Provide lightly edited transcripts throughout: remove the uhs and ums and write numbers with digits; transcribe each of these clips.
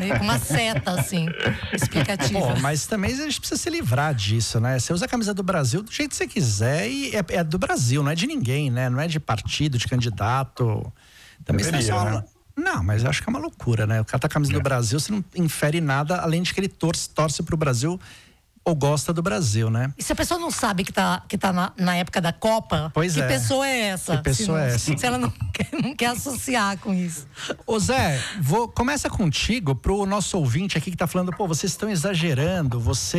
meio com uma seta, assim, explicativa. Pô, mas também a gente precisa se livrar disso, né? Você usa a camisa do Brasil do jeito que você quiser e é do Brasil, não é de ninguém, né? Não é de partido, de candidato. Também Deveria, né? Não, mas eu acho que é uma loucura, né? O cara tá com a camisa do Brasil, você não infere nada, além de que ele torce pro Brasil ou gosta do Brasil, né? E se a pessoa não sabe que tá na época da Copa, pois pessoa é essa? Que pessoa é essa? Se ela não quer associar com isso. Ô Zé, começa contigo pro nosso ouvinte aqui que tá falando, pô, vocês estão exagerando,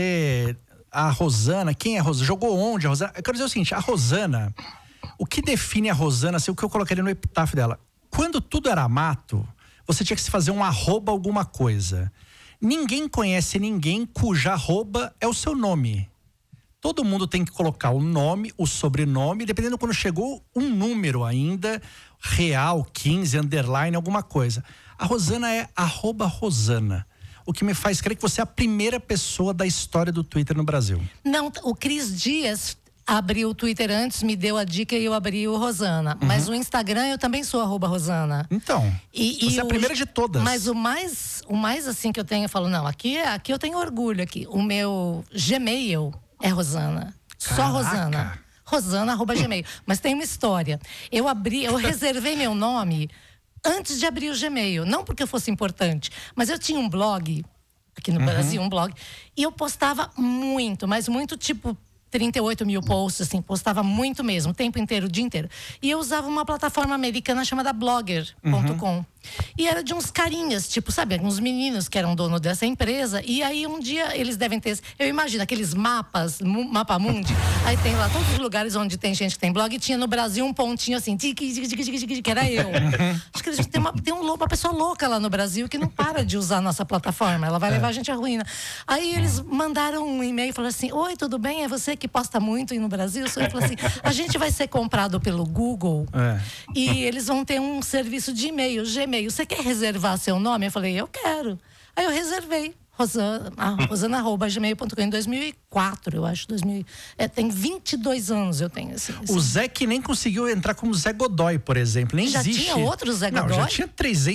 a Rosana, quem é a Rosana? Jogou onde a Rosana? Eu quero dizer o seguinte, a Rosana, o que define a Rosana, assim, o que eu colocaria no epitáfio dela, quando tudo era mato, você tinha que se fazer um arroba alguma coisa. Ninguém conhece ninguém cuja arroba é o seu nome. Todo mundo tem que colocar o nome, o sobrenome, dependendo quando chegou um número ainda, real, 15, underline, alguma coisa. A Rosana é @Rosana. O que me faz crer que você é a primeira pessoa da história do Twitter no Brasil. Não, o Cris Dias abriu o Twitter antes, me deu a dica e eu abri o Rosana. Mas o Instagram eu também sou @Rosana. Então, você é a primeira de todas. Mas o mais assim que eu tenho, eu falo, não, aqui eu tenho orgulho aqui. O meu Gmail é Rosana. Caraca. Só Rosana. Rosana@Gmail. Mas tem uma história. Eu reservei meu nome antes de abrir o Gmail. Não porque eu fosse importante, mas eu tinha um blog aqui no Brasil, um blog, e eu postava muito, mas muito tipo 38 mil posts, assim, postava muito mesmo, o tempo inteiro, o dia inteiro. E eu usava uma plataforma americana chamada Blogger.com. E era de uns carinhas, tipo, sabe, uns meninos que eram dono dessa empresa. E aí um dia eles devem ter, eu imagino, aqueles mapas, mapa mundi. Aí tem lá todos os lugares onde tem gente que tem blog. E tinha no Brasil um pontinho assim, que era eu. Acho que tem uma pessoa louca lá no Brasil que não para de usar a nossa plataforma. Ela vai levar a gente à ruína. Aí eles mandaram um e-mail e falaram assim: oi, tudo bem? É você que posta muito aí no Brasil? Eu falei assim: a gente vai ser comprado pelo Google e eles vão ter um serviço de e-mail, Gmail. Você quer reservar seu nome? Eu falei, eu quero. Aí eu reservei. Rosana@gmail.com em 2004, eu acho. Tem 22 anos eu tenho. Assim. O Zé que nem conseguiu entrar como Zé Godoy, por exemplo. Nem existe. Já tinha outro Zé Godoy? Não, já tinha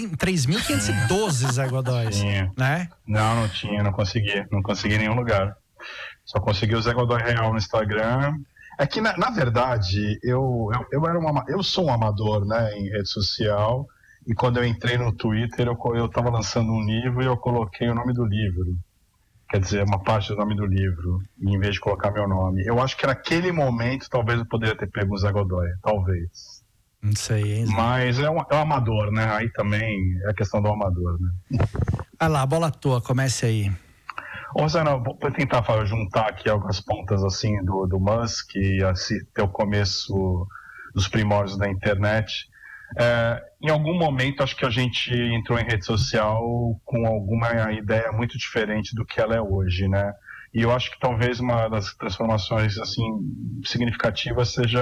3.512 Zé Godoys. Né? Não tinha, não consegui em nenhum lugar. Só consegui o Zé Godoy real no Instagram. É que, na verdade, eu sou um amador, né, em rede social. E quando eu entrei no Twitter, eu estava lançando um livro e eu coloquei o nome do livro. Quer dizer, uma parte do nome do livro, em vez de colocar meu nome. Eu acho que naquele momento, talvez eu poderia ter pego o Zé Godoy. Talvez. Não sei, hein? Mas é um amador, né? Aí também é a questão do amador, né? Vai lá, bola à toa, comece aí. Ô, Rosana, vou tentar juntar aqui algumas pontas assim do Musk e assim, até o começo dos primórdios da internet. Em algum momento acho que a gente entrou em rede social com alguma ideia muito diferente do que ela é hoje, né? E eu acho que talvez uma das transformações assim significativas seja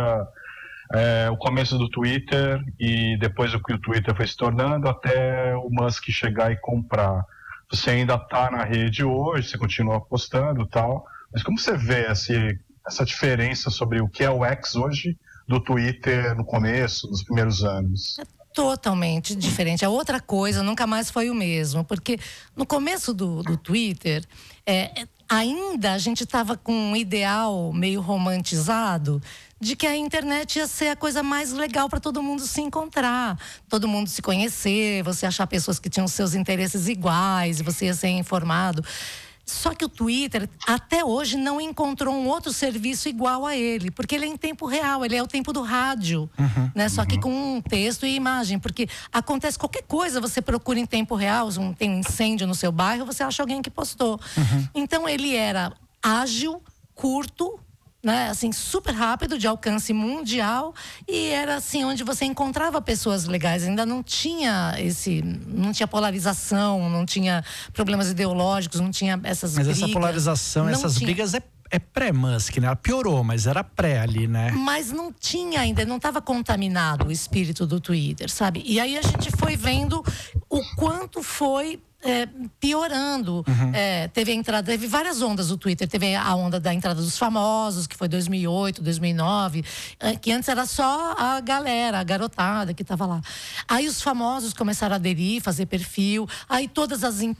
o começo do Twitter e depois o que o Twitter foi se tornando até o Musk chegar e comprar. Você ainda está na rede hoje, você continua postando e tal, mas como você vê essa diferença sobre o que é o X hoje do Twitter no começo, nos primeiros anos? É totalmente diferente. A outra coisa nunca mais foi o mesmo, porque no começo do Twitter, ainda a gente estava com um ideal meio romantizado de que a internet ia ser a coisa mais legal para todo mundo se encontrar, todo mundo se conhecer, você achar pessoas que tinham seus interesses iguais, você ia ser informado. Só que o Twitter, até hoje, não encontrou um outro serviço igual a ele. Porque ele é em tempo real, ele é o tempo do rádio. Né? Só que com texto e imagem. Porque acontece qualquer coisa, você procura em tempo real, tem um incêndio no seu bairro, você acha alguém que postou. Então ele era ágil, curto, né, assim, super rápido, de alcance mundial, e era assim onde você encontrava pessoas legais. Ainda não tinha polarização, não tinha problemas ideológicos, não tinha essas brigas. Mas essa polarização, essas brigas é pré-Musk, né? Ela piorou, mas era pré ali, né? Mas não tinha ainda, não estava contaminado o espírito do Twitter, sabe? E aí a gente foi vendo o quanto foi piorando. Teve várias ondas do Twitter. Teve a onda da entrada dos famosos, que foi 2008, 2009, que antes era só a galera, a garotada que estava lá. Aí os famosos começaram a aderir, fazer perfil. Aí todas as